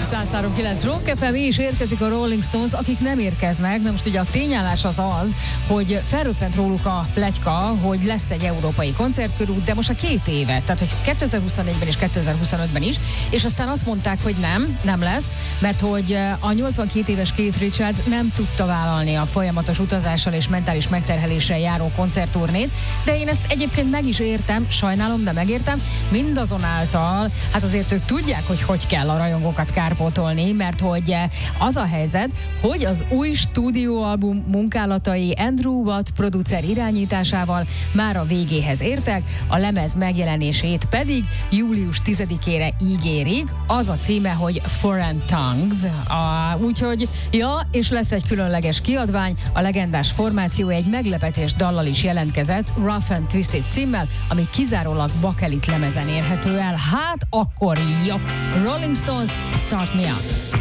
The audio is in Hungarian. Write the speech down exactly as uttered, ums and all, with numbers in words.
száz három kilenc Rock ef em, és érkezik a Rolling Stones, akik nem érkeznek. De most ugye a tényállás az az, hogy felröppent róluk a pletyka, hogy lesz egy európai koncertkörút, de most a két éve, tehát hogy kétezer-huszonnégyben és kétezer-huszonötben is, és aztán azt mondták, hogy nem, nem lesz, mert hogy a nyolcvankét éves Keith Richards nem tudta vállalni a folyamatos utazással és mentális megterheléssel járó koncertturnét, de én ezt egyébként meg is értem, sajnálom, de megértem, mindazonáltal, hát azért ők tudják, hogy hogy kell a rajongókat kárpótolni, mert hogy az a helyzet, hogy az új stúdióalbum munkálatai Andrew Watt producer irányításával már a végéhez értek, a lemez megjelenését pedig július tizedikére ígérik, az a címe, hogy Foreign Tongues, a, úgyhogy ja, és lesz egy különleges kiadvány, a legendás formáció egy meglepetés dallal is jelentkezett, Rough and Twisted címmel, ami kizárólag bakelit lemezen érhető el. Hát akkor jó! Rolling Stones, Start Me Up!